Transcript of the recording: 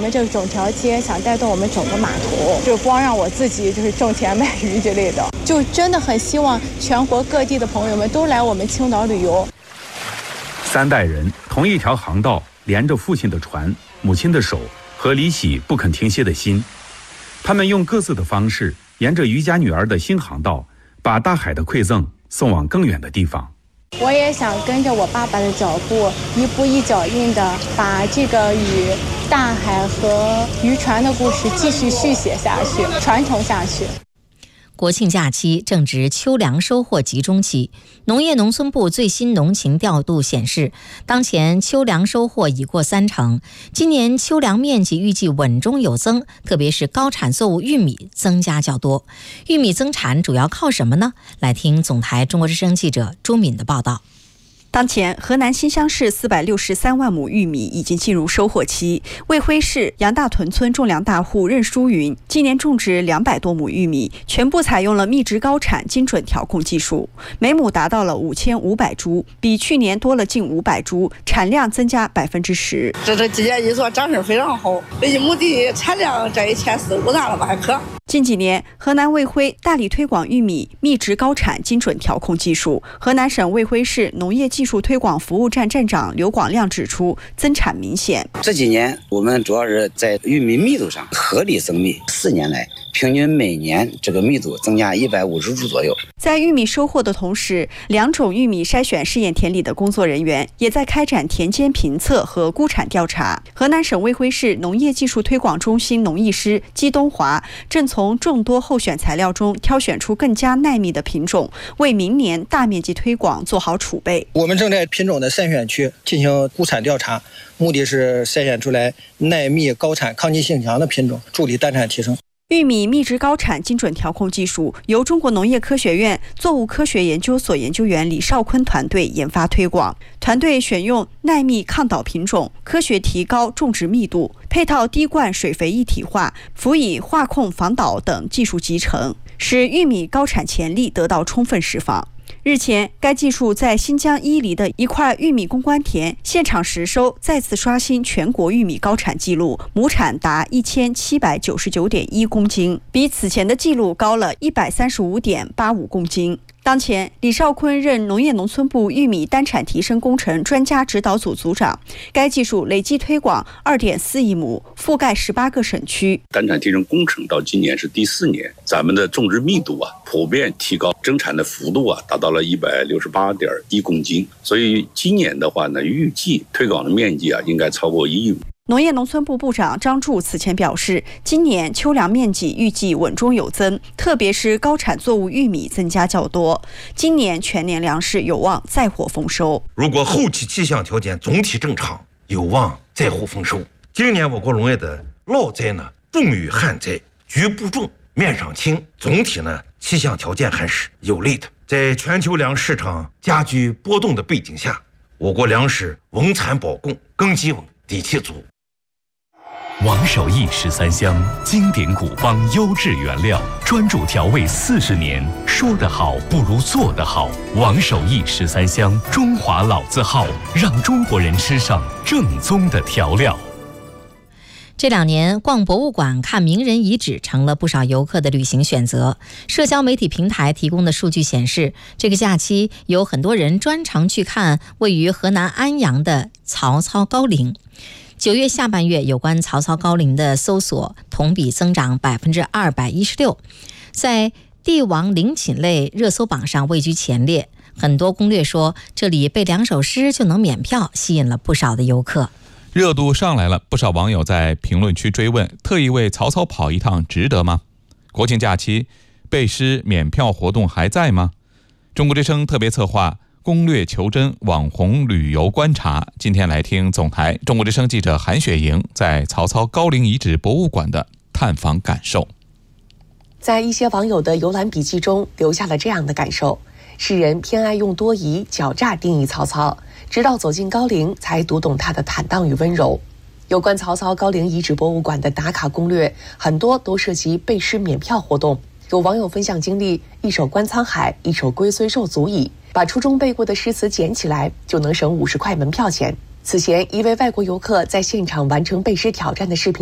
们这整条街，想带动我们整个码头，就光让我自己就是挣钱卖鱼之类的，就真的很希望全国各地的朋友们都来我们青岛旅游。 3代人同一条航道，连着父亲的船、母亲的手和李喜不肯停歇的心，他们用各自的方式，沿着渔家女儿的新航道，把大海的馈赠送往更远的地方。 我也想跟着我爸爸的脚步，一步一脚印的把这个与大海和渔船的故事继续续写下去，传承下去。 国庆假期正值秋粮收获集中期，农业农村部最新农情调度显示，当前秋粮收获已过30%，今年秋粮面积预计稳中有增，特别是高产作物玉米增加较多。玉米增产主要靠什么呢？来听总台中国之声记者朱敏的报道。 当前，河南新乡市463万亩玉米已经进入收获期。卫辉市杨大屯村种粮大户任淑云今年种植200多亩玉米，全部采用了密植高产精准调控技术，每亩达到了5500株，比去年多了近500株，产量增加10%。 这季节一做长势非常好，这一亩地产量这1400-1500担了吧还可。 近几年，河南卫辉大力推广玉米密植高产精准调控技术。河南省卫辉市农业技术推广服务站站长刘广亮指出，增产明显。 这几年我们主要是在玉米密度上合理增密，4年来平均每年这个密度增加150株左右。 在玉米收获的同时，2种玉米筛选试验田里的工作人员也在开展田间评测和估产调查。河南省卫辉市农业技术推广中心农艺师姬东华正从众多候选材料中挑选出更加耐密的品种，为明年大面积推广做好储备。 我们正在品种的筛选区进行估产调查，目的是筛选出来耐密、高产、抗击性强的品种，助力单产提升。 玉米密植高产精准调控技术由中国农业科学院作物科学研究所研究员李少坤团队研发推广。团队选用耐密抗倒品种，科学提高种植密度，配套滴灌水肥一体化，辅以化控防倒等技术集成，使玉米高产潜力得到充分释放。日前，该技术在新疆伊犁的一块玉米攻关田现场实收，再次刷新全国玉米高产纪录，亩产达1799.1公斤，比此前的纪录高了135.85公斤。当前，李少坤任农业农村部玉米单产提升工程专家指导组组长。该技术累计推广2.4亿亩，覆盖18个省区。 单产提升工程到今年是第4年，咱们的种植密度普遍提高，增产的幅度达到了168.1公斤。所以今年的话呢，预计推广的面积应该超过1亿亩。 农业农村部部长张柱此前表示，今年秋粮面积预计稳中有增，特别是高产作物玉米增加较多，今年全年粮食有望再获丰收。 如果后期气象条件总体正常，有望再获丰收。今年我国农业的涝灾呢，重于旱灾，局部重，面上轻，总体呢气象条件还是有利的。在全球粮市场加剧波动的背景下，我国粮食稳产保供，根基稳，底气足。 王守义13香，经典古方优质原料，专注调味40年，说得好不如做得好。王守义13香，中华老字号，让中国人吃上正宗的调料。 这2年，逛博物馆、看名人遗址成了不少游客的旅行选择。社交媒体平台提供的数据显示，这个假期有很多人专程去看位于河南安阳的曹操高陵。9月下半月，有关曹操高陵的搜索同比增长216%，在帝王陵寝类热搜榜上位居前列。很多攻略说，这里背2首诗就能免票，吸引了不少的游客。 热度上来了，不少网友在评论区追问：特意为曹操跑一趟值得吗？国庆假期背诗免票活动还在吗？中国之声特别策划攻略求真网红旅游观察，今天来听总台中国之声记者韩雪莹在曹操高陵遗址博物馆的探访感受。 在一些网友的游览笔记中留下了这样的感受：世人偏爱用多疑、狡诈定义曹操，直到走进高陵才读懂他的坦荡与温柔。有关曹操高陵遗址博物馆的打卡攻略，很多都涉及背诗免票活动。有网友分享经历，一首《观沧海》，一首《龟虽寿足矣》，把初中背过的诗词捡起来，就能省50块门票钱。此前，一位外国游客在现场完成背诗挑战的视频